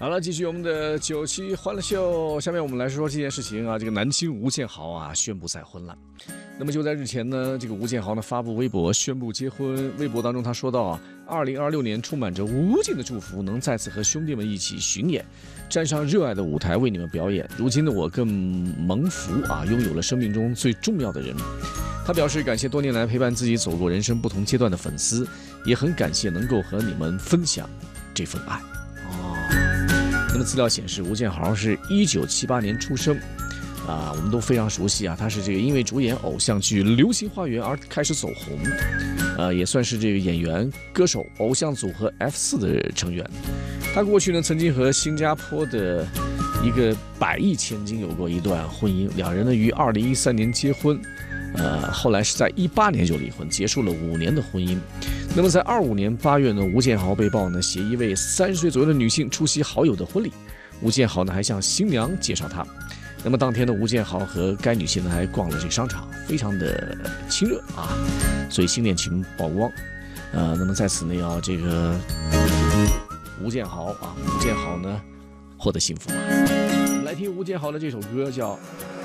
好了，继续我们的9期欢乐秀。下面我们来说这件事情啊，这个男星吴建豪啊宣布再婚了。那么就在日前呢，这个吴建豪呢发布微博宣布结婚。微博当中他说到啊，2026年充满着无尽的祝福，能再次和兄弟们一起巡演，站上热爱的舞台为你们表演。如今的我更蒙福啊，拥有了生命中最重要的人。他表示感谢多年来陪伴自己走过人生不同阶段的粉丝，也很感谢能够和你们分享这份爱。那么资料显示，吴建豪是1978年出生，我们都非常熟悉啊。他是这个因为主演偶像剧《流星花园》而开始走红，也算是这个演员、歌手、偶像组合 F4 的成员。他过去呢曾经和新加坡的一个100亿千金有过一段婚姻，两人呢于2013年结婚，后来是在18年就离婚，结束了5年的婚姻。那么在25年8月呢，吴建豪被曝呢携一位30岁左右的女性出席好友的婚礼，吴建豪呢还向新娘介绍她。那么当天的吴建豪和该女性呢还逛了这个商场，非常的亲热啊，所以新恋情曝光。那么在此呢要这个吴建豪呢获得幸福。我们来听吴建豪的这首歌叫